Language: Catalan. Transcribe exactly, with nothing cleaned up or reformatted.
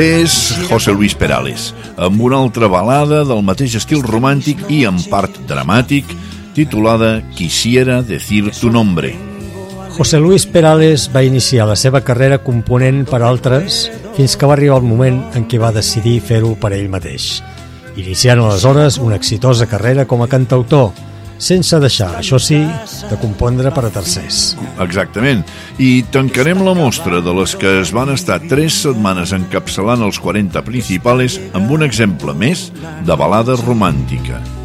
És José Luis Perales, amb una altra balada del mateix estil romàntic i en part dramàtic, titulada Quisiera decir tu nombre. José Luis Perales va iniciar la seva carrera component per altres fins que va arribar el moment en què va decidir fer-ho per ell mateix, iniciant aleshores una exitosa carrera com a cantautor, sense deixar, això sí, de compondre per a tercers. Exactament. I tancarem la mostra de les que es van estar tres setmanes encapçalant els quaranta principales amb un exemple més de balada romàntica.